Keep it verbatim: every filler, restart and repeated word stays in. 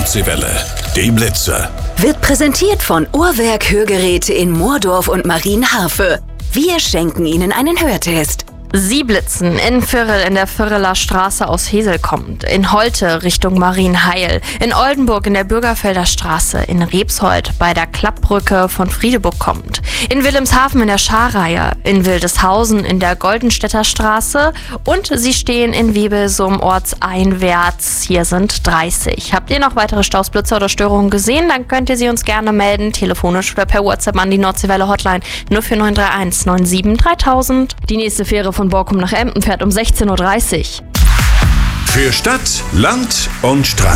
Nordseewelle. Die Blitzer. Wird präsentiert von Uhrwerk Hörgeräte in Moordorf und Marienhafe. Wir schenken Ihnen einen Hörtest. Sie blitzen in Virrel in der Virreler Straße aus Hesel kommt, in Holte Richtung Marienheil, in Oldenburg in der Bürgerfelder Straße, in Rebshold bei der Klappbrücke von Friedeburg kommt, in Wilhelmshaven in der Scharreihe, in Wildeshausen in der Goldenstädter Straße und Sie stehen in Webelsum ortseinwärts. Hier sind dreißig. Habt ihr noch weitere Staus, Blitzer oder Störungen gesehen? Dann könnt ihr sie uns gerne melden, telefonisch oder per WhatsApp an die Nordseewelle Hotline null vier neun drei eins neun sieben dreitausend. Die nächste Fähre von Borkum nach Emden fährt um sechzehn Uhr dreißig. Für Stadt, Land und Strand.